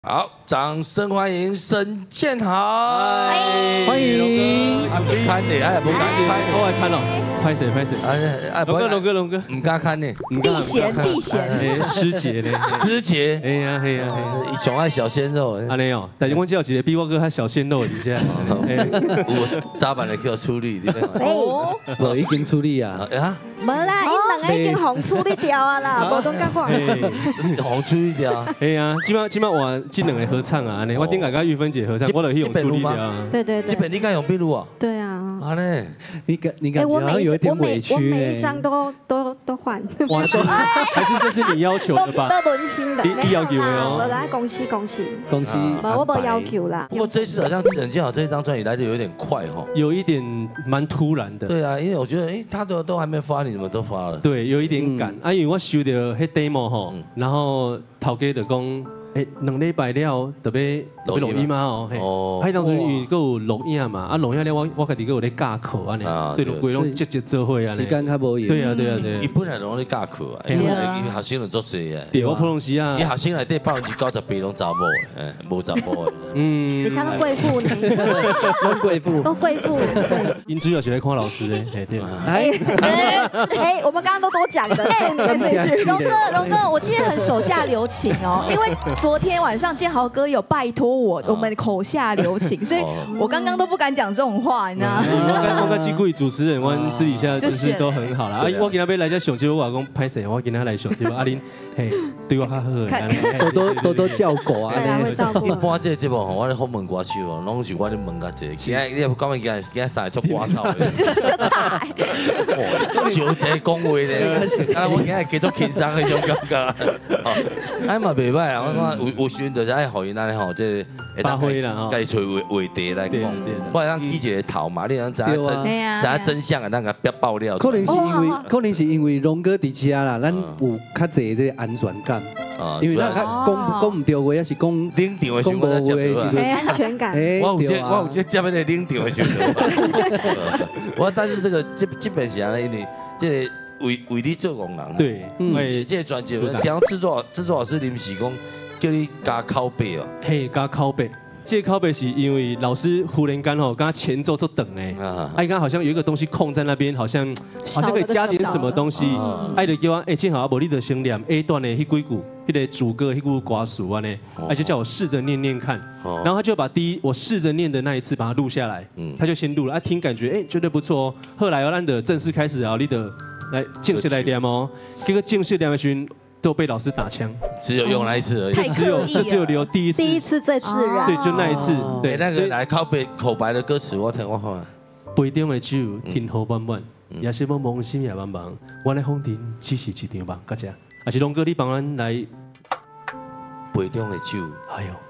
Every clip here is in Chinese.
好，掌声欢迎沈建豪， 欢迎。 看你，哎，不敢看， 我来看了，拍谁？ 哎， 龙哥， 唔敢看你， 避嫌， 师姐呢？ 师姐， 哎呀， 伊上爱小鲜肉， 安尼哦，但是我只有一个比我哥还小鲜肉，而且， 有早晚的叫处理， 哦， 我已经处理啊， 啊， 无啦，伊两个已经红处理掉啊啦，无讲甲我。 红处理掉， 哎呀，今晚我这两个合唱啊，安尼，我顶下跟玉芬姐合唱，我就去用处理掉。 对， 这本你敢用笔录啊？ 对啊。 啊呢， 你感觉好像有一点委屈我每一张都换。 哇塞，还是这是你要求的吧？ 都轮新的。 你要求的哦。 我来恭喜。我没要求啦。 不过这次好像沈建豪这张专辑来的有点快哈， 有一点蛮突然的。 对啊，因为我觉得，哎，他都还没发，你怎么都发了？ 对，有一点赶。啊，因为我收到迄 demo 吼，然后头家就讲，哎，2礼拜了，特别录音嘛哦。哦。迄当时因为佮有录影嘛，啊录影了我家己佮有咧教课安尼，所以规拢接做伙安尼。 时间较无闲。 对啊。 伊本来拢咧教课啊，因为学生就做侪啊。 对，我普通时啊。 伊学生内底98%拢查某的，哎，无查甫的。 你像都贵妇呢？都贵妇。 因主要是来看老师的，哎对嘛。 我们刚刚都多讲的， 荣哥，我今天很手下留情哦，因为昨天晚上建豪哥有拜托我们口下留情，所以我刚刚都不敢讲这种话，你知道吗？ 我跟几位主持人，我私底下就是都很好啦。啊，我今天要来这上节目，我讲拍谁？我今天来上节目，阿林嘿对我较好， 多照顾啊， 会照顾。 一般这个节目吼，我咧访问歌手哦，拢是我咧问较济。现在你讲讲今天晒做歌手的， 就菜， 少这讲话咧。啊，我今日继续轻松迄种感觉。哎嘛袂歹啊，我讲有时阵就是爱互因安尼吼，即发挥啦， 家己找话题来讲，不然咱起一个头嘛，你能知影真相啊，咱个别爆料。 可能是因为龙哥伫遮啦，咱有较济这个安全感。因为咱讲唔对话，还是讲领导的时候， 安全感。 我有这接的领导的时候。但是这个基本上呢，因为这为你做工人。 对， 为这专辑，平常制作老师临时讲叫你加拷贝哦。 嘿，加拷贝。这拷贝是因为老师忽然间吼，刚刚前奏就等哎，哎，刚好像有一个东西空在那边，好像可以加点什么东西，哎，就叫我哎，正好无你就先念 A 段的迄几句，迄个主歌迄句歌词啊呢，哎，就叫我试着念看，然后他就把我试着念的那一次把它录下来，他就先录了，啊，听感觉哎，绝对不错哦，后来咱的正式开始啊，你的来正式来念哦，这个正式念的时候都被老师打枪， 只有用那一次而已， 只有留第一次最自然， 对，就那一次，对， 那个来靠背口白的歌词，我听我看。 杯中的酒，天好满满，也是要梦心也茫茫。我来风尘，只是一场梦，大家。也是龙哥，你帮咱来杯中的酒。 哎呦，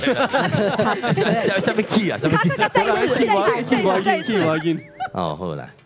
什么 key 啊？什么 key？ 再一次。 我音。 哦，好来。